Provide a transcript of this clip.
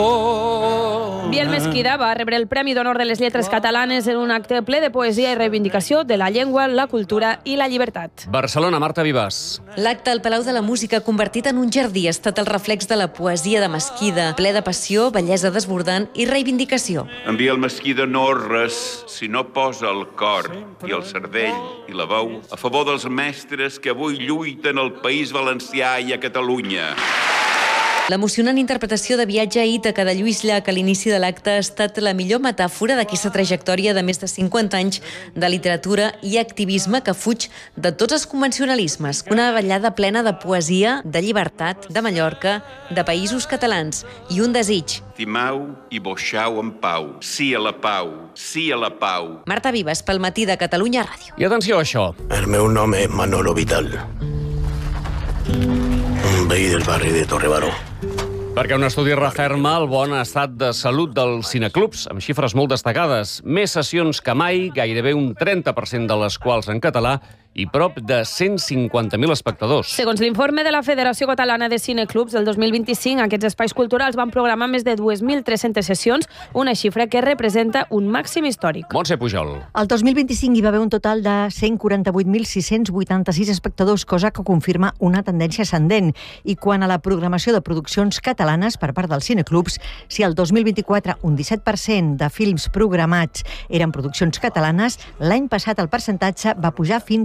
Biel Mesquida va rebre el Premi d'Honor de les Lletres Catalanes en un acte ple de poesia i reivindicació de la llengua, la cultura i la llibertat. Barcelona, Marta Vivas. L'acte al Palau de la Música, convertit en un jardí, ha estat el reflex de la poesia de Mesquida, ple de passió, bellesa desbordant i reivindicació. En Biel Mesquida no és res si no posa el cor i el cervell i la veu a favor dels mestres que avui lluiten al País Valencià i a Catalunya. L'emocionant interpretació de Viatge a Ítaca de Lluís Llach a l'inici de l'acte ha estat la millor metàfora d'aquesta trajectòria de més de 50 anys de literatura i activisme que fuig de tots els convencionalismes. Una ballada plena de poesia, de llibertat, de Mallorca, de països catalans i un desig. Timau i boixau en pau. Sí a la pau, sí a la pau. Marta Vivas, pel Matí de Catalunya Ràdio. I atenció a això. El meu nom és Manolo Vital, un veí del barri de Torrebaró. Perquè un estudi referma el bon estat de salut dels cineclubs, amb xifres molt destacades. Més sessions que mai, gairebé un 30% de les quals en català, i prop de 150.000 espectadors. Segons l'informe de la Federació Catalana de Cineclubs del 2025, aquests espais culturals van programar més de 2.300 sessions, una xifra que representa un màxim històric. Montse Pujol. El 2025 hi va haver un total de 148.686 espectadors, cosa que confirma una tendència ascendent. I quant a la programació de produccions catalanes per part dels cineclubs, si el 2024 un 17% de films programats eren produccions catalanes, l'any passat el percentatge va pujar fins